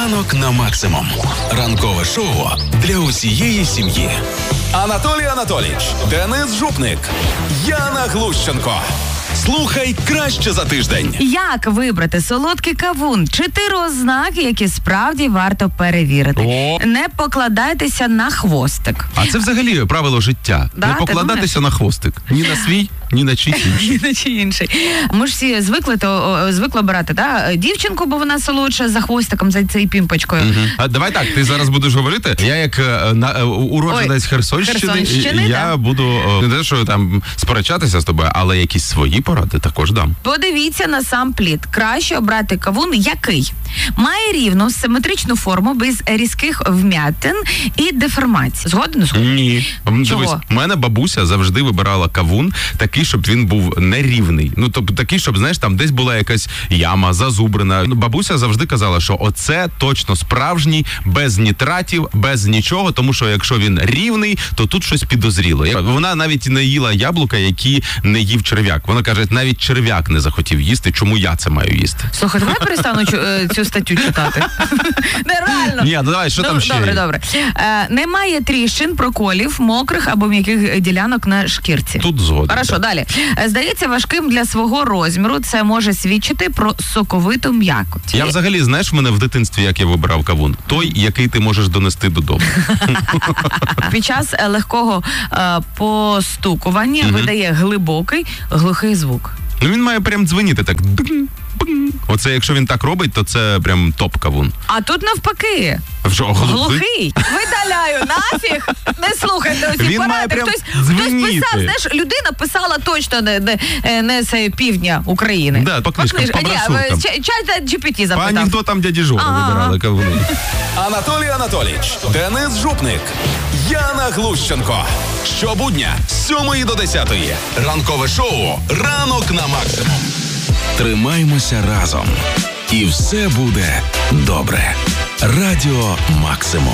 Ранок на максимум. Ранкове шоу для усієї сім'ї. Анатолій Анатолійович, Денис Жупник, Яна Глущенко. Слухай краще за тиждень. Як вибрати солодкий кавун? 4 ознаки, які справді варто перевірити. Не покладайтеся на хвостик. А це взагалі правило життя. Да, не покладатися на хвостик. Ні на свій, ні на чийсь інший. На чи інший. Ми ж всі звикли брати, дівчинку, бо вона солодша за хвостиком, за цією пімпочкою. А давай так, ти зараз будеш говорити. Я як уродженець Херсонщини, я буду не те, що там сперечатися з тобою, але якісь свої поради також дам. Подивіться на сам плід. Краще обрати кавун, який має рівну симетричну форму, без різких вмятин і деформацій. Згоден? Ні. Дивись, в мене бабуся завжди вибирала кавун такий, щоб він був нерівний. Ну, тобто такий, щоб, знаєш, там десь була якась яма, зазубрена. Бабуся завжди казала, що оце точно справжній, без нітратів, без нічого, тому що якщо він рівний, то тут щось підозріло. Вона навіть не їла яблука, які не їв черв'як. Вона каже, навіть черв'як не захотів їсти, чому я це маю їсти? Слухай, давай перестану цю статтю читати. Нереально. Ні, ну давай, що там ще? Добре. Немає тріщин, проколів, мокрих або м'яких ділянок на шкірці. Тут згоден. Хорошо, далі. Здається важким для свого розміру. Це може свідчити про соковиту м'якоть. Я взагалі, знаєш, в мене в дитинстві, як я вибирав кавун? Той, який ти можеш донести додому. Під час легкого постукування видає глибокий, глухий звук. Ну він має прям дзвеніти так. Оце, якщо він так робить, то це прям топ-кавун. А тут навпаки. Що, глухий? Видаляю, нафіг! Не слухайте оці поради. Хтось писав, знаєш, людина писала точно не з півдня України. Да, по книжкам, по брошуркам. Чат GPT запитав. Пані, хто там дяді Жора вибирали кавуни. Анатолій Анатолійович, Денис Жупник, Яна Глущенко. Щобудня з 7 до 10. Ранкове шоу «Ранок на максимум». Тримаймося разом. І все буде добре. Радіо Максимум.